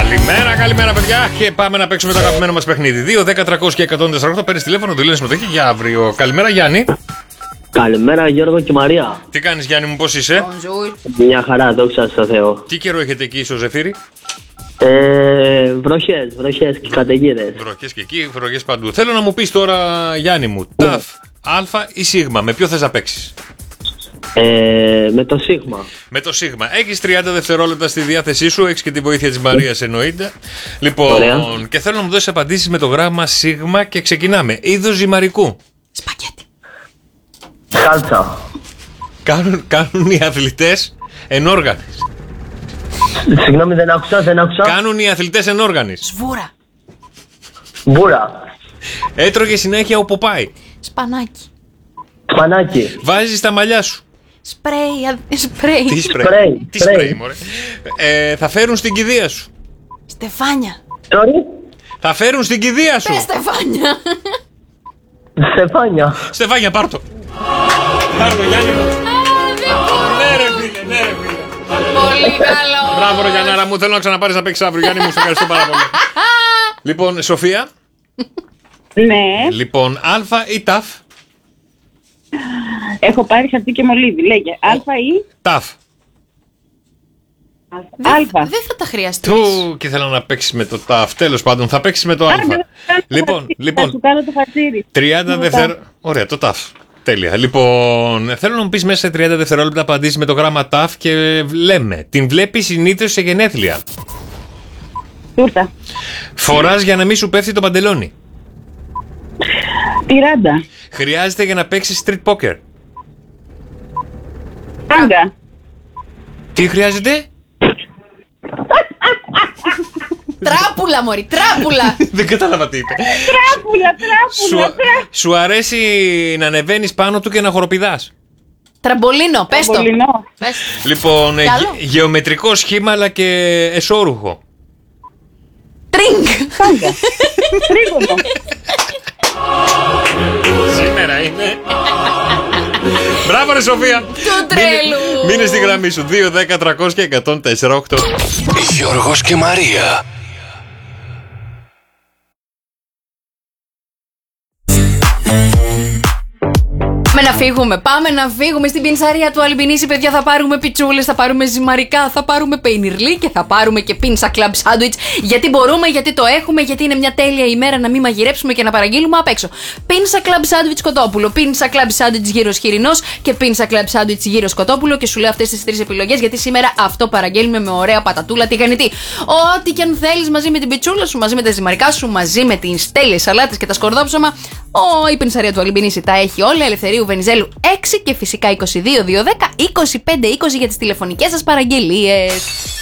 Καλημέρα, παιδιά. Και πάμε να παίξουμε το αγαπημένο μας παιχνίδι. 2, 10, 300 και 148. Παίρνεις τηλέφωνο, του λένε συμμετοχή για αύριο. Καλημέρα, Γιάννη. Καλημέρα, Γιώργο και Μαρία. Τι κάνεις, Γιάννη μου, πώς είσαι? Μια χαρά, δόξα στο Θεό. Τι καιρό έχετε εκεί στο Ζεφύρι? Βροχές και καταιγίδες. Βροχές και εκεί, βροχές παντού. Θέλω να μου πεις τώρα, Γιάννη μου, ταφ, α ή σίγμα, με ποιο θες να παίξεις? Με το Σίγμα. Με το Σίγμα. Έχεις 30 δευτερόλεπτα στη διάθεσή σου, έχεις και τη βοήθεια της Μαρίας εννοείται. Λοιπόν, ωραία. Και θέλω να μου δώσεις απαντήσεις με το γράμμα Σίγμα και ξεκινάμε. Είδος ζυμαρικού. Σπαγγέτι. Κάλτσα. Κάνουν οι αθλητές ενόργανες. Συγγνώμη, δεν άκουσα. Κάνουν οι αθλητές ενόργανες. Σβούρα. Μπούρα. Έτρωγε συνέχεια ο Ποπάι. Σπανάκι. Σπανάκι. Βάζεις τα μαλλιά σου. Σπρέι. Τι Σπρέι. Τι σπρέι, μωρέ. Θα φέρουν στην κηδεία σου. Στεφάνια. Sorry. Θα φέρουν στην κηδεία σου. Πες Στεφάνια. Στεφάνια. Στεφάνια, πάρ' το. Πάρ' το, Γιάννη μου. Ναι ρε φίλε. Πολύ καλό. Μπράβο, ρε Γιάνναρα μου. Θέλω να ξαναπάρεις να παίξεις αύριο. Γιάννη μου, σε ευχαριστώ πάρα πολύ. Λοιπόν, Σοφία. Ναι, Λοιπόν, α ή ταφ? έχω πάρει χαρτί και μολύβι. Λέγε, α ή Ταφ. α. Δεν θα τα χρειαστείς. Του και θέλω να παίξεις με το ταφ. Τέλος πάντων, θα παίξεις με το α. Θα σου κάνω το χαρτίρι. 30 δευτερόλεπτα. Ωραία, το ταφ. Τέλεια. Λοιπόν, θέλω να μου πεις μέσα σε 30 δευτερόλεπτα απαντήσεις με το γράμμα ταφ και λέμε. Την βλέπεις συνήθως σε γενέθλια. Τούρτα. Φοράς για να μην σου πέφτει το παντελόνι. Τυράντα. Χρειάζεται για να παίξεις street poker. Τάγκα. Τι χρειάζεται? Τράπουλα, μωρή, τράπουλα. Δεν κατάλαβα τι είπε. Τράπουλα. Σου αρέσει να ανεβαίνεις πάνω του και να χοροπηδάς. Τραμπολίνο, πες το. Τραμπολίνο. Πες. Λοιπόν, Καλό. γεωμετρικό σχήμα αλλά και εσώρουχο. Τρίνκ. Τάγκα. Τρίγωνο. Σήμερα είναι. Μπράβο ρε Σοφία. Του τρέλου. Μείνε στη γραμμή σου. 2, 10, 300 και 104,8. Γιώργος και Μαρία. Πάμε να φύγουμε στην πινσαρία του Αλμπινίση, παιδιά. Θα πάρουμε πιτσούλες, θα πάρουμε ζυμαρικά, θα πάρουμε πεϊνιρλί και θα πάρουμε και πίνσα κλαμπ σάντουιτς. Γιατί μπορούμε, γιατί το έχουμε, γιατί είναι μια τέλεια ημέρα να μην μαγειρέψουμε και να παραγγείλουμε απ' έξω. Πίνσα κλαμπ σάντουιτς κοτόπουλο, πίνσα κλαμπ σάντουιτς γύρω χοιρινός και πίνσα κλαμπ σάντουιτς γύρω κοτόπουλο. Και σου λέω αυτές τις τρεις επιλογές, γιατί σήμερα αυτό παραγγέλνουμε με ωραία πατατούλα τηγανιτή. Ό,τι και αν θέλεις μαζί με την πιτσούλα σου, μαζί με τα ζυμαρικά σου, μαζί με τις τέλειες σαλάτες και τα σκορδόψωμα. Η πινσαρία του Αλμπινίση τα έχει όλα. Ελευθερίου Βενιζέλου 6 και φυσικά 22 210 25 20 για τις τηλεφωνικές σας παραγγελίες.